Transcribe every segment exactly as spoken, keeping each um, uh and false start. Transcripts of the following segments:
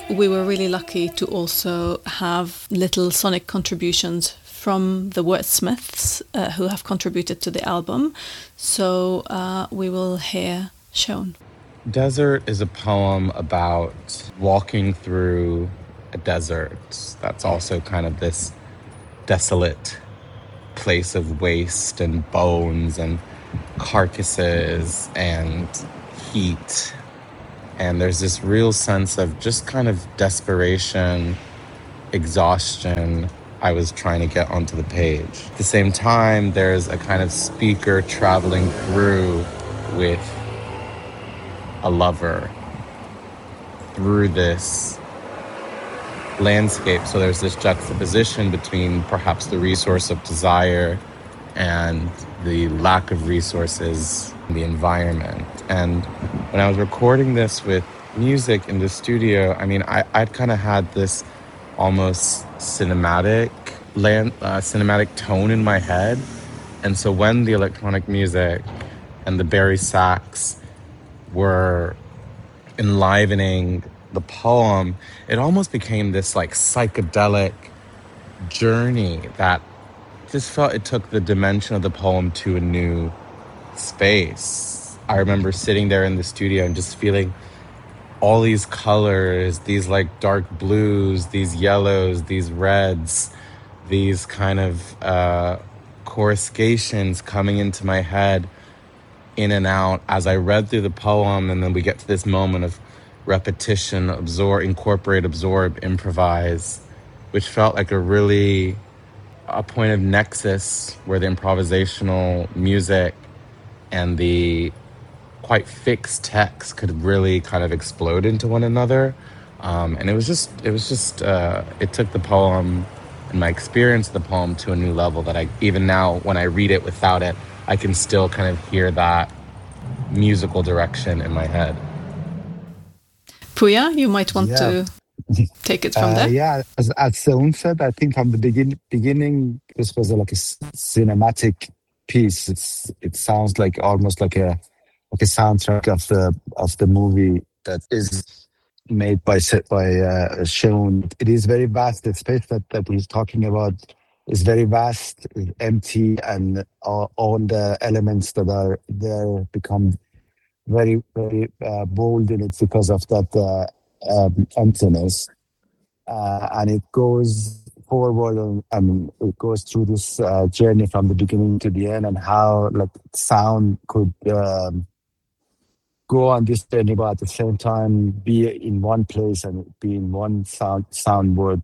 we were really lucky to also have little sonic contributions from the wordsmiths uh, who have contributed to the album. So uh, we will hear Shown. Desert is a poem about walking through a desert that's also kind of this desolate place of waste and bones and carcasses and heat. And there's this real sense of just kind of desperation, exhaustion I was trying to get onto the page. At the same time, there's a kind of speaker traveling through with a lover through this landscape. So there's this juxtaposition between perhaps the resource of desire and the lack of resources in the environment. And when I was recording this with music in the studio, I mean, I, I'd kind of had this almost cinematic land, uh, cinematic tone in my head. And so when the electronic music and the bari sax were enlivening the poem, it almost became this like psychedelic journey that just felt it took the dimension of the poem to a new space. I remember sitting there in the studio and just feeling all these colors, these like dark blues, these yellows, these reds, these kind of uh, coruscations coming into my head in and out as I read through the poem. And then we get to this moment of repetition, absorb, incorporate, absorb, improvise, which felt like a really a point of nexus where the improvisational music and the quite fixed text could really kind of explode into one another. Um, and it was just, it was just, uh, it took the poem and my experience of the poem to a new level that I, even now when I read it without it, I can still kind of hear that musical direction in my head. Puya, you might want yeah. to take it from uh, there. Yeah, as, as Seun said, I think from the begin, beginning, this was a, like a cinematic piece. It's it sounds like almost like a like a soundtrack of the of the movie that is made by by uh, Shown. It is very vast. The space that, that he's talking about is very vast, empty, and all, all the elements that are there become very, very uh, bold in it because of that uh, um, emptiness. Uh, and it goes forward, and, and it goes through this uh, journey from the beginning to the end, and how like sound could um, go on this journey, but at the same time be in one place and be in one sound soundboard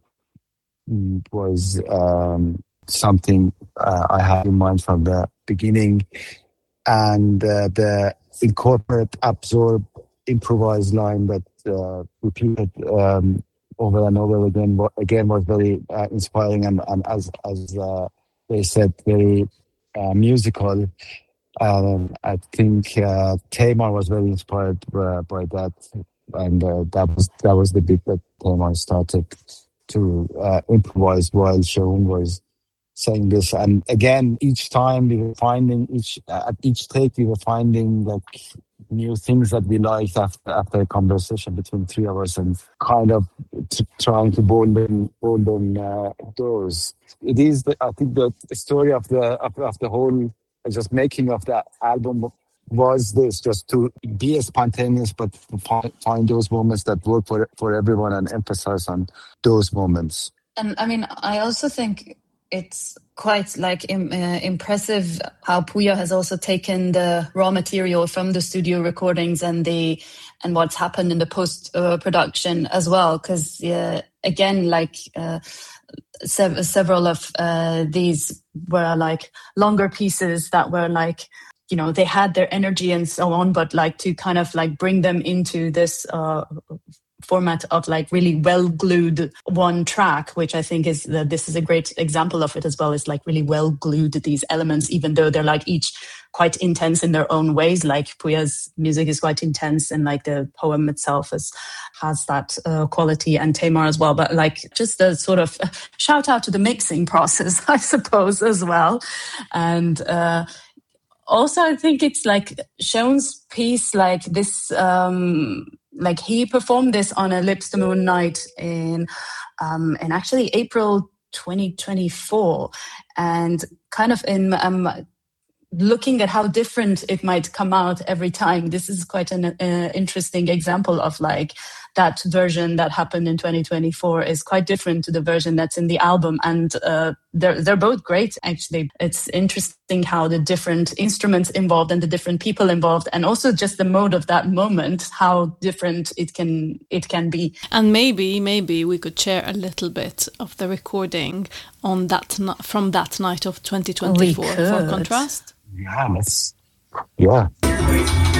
was um, something uh, I had in mind from the beginning. And uh, the incorporate, absorb, improvise line that uh, repeated um, over and over again again was very uh, inspiring, and, and as as uh, they said, very uh, musical. Um, I think uh, Tamar was very inspired uh, by that, and uh, that was that was the bit that Tamar started to uh, improvise while Shown was saying this. And again, each time we were finding each uh, at each take we were finding like new things that we liked after after a conversation between three of us, and kind of t- trying to bolden bolden uh, those. It is, the, I think, the, the story of the of, of the whole uh, just making of that album was this, just to be spontaneous, but find, find those moments that work for for everyone and emphasize on those moments. And I mean, I also think it's quite like im- uh, impressive how Puya has also taken the raw material from the studio recordings and the and what's happened in the post uh, production as well. Because uh, again, like uh, sev- several of uh, these were like longer pieces that were like, you know, they had their energy and so on, but like to kind of like bring them into this uh, format of like really well glued one track, which I think is that this is a great example of it as well. Is like really well glued, these elements, even though they're like each quite intense in their own ways. Like Puya's music is quite intense, and like the poem itself is has that uh, quality, and Tamar as well. But like just a sort of shout out to the mixing process, I suppose, as well. And uh also, I think it's like Shown's piece, like this um, like he performed this on a Lips the Moon night in, um, in actually April twenty twenty-four, and kind of in um, looking at how different it might come out every time. This is quite an uh, interesting example of like that version that happened in twenty twenty-four is quite different to the version that's in the album. And uh, they're, they're both great, actually. It's interesting how the different instruments involved and the different people involved, and also just the mode of that moment, how different it can it can be. And maybe, maybe we could share a little bit of the recording on that from that night of twenty twenty-four for contrast. Yeah, let's. Yeah.